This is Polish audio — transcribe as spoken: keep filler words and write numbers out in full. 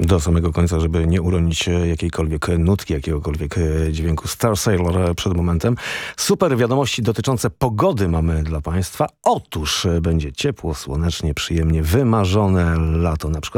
Do samego końca, żeby nie uronić jakiejkolwiek nutki, jakiegokolwiek dźwięku. Star Sailor przed momentem. Super wiadomości dotyczące pogody mamy dla Państwa. Otóż będzie ciepło, słonecznie, przyjemnie, wymarzone lato na przykład.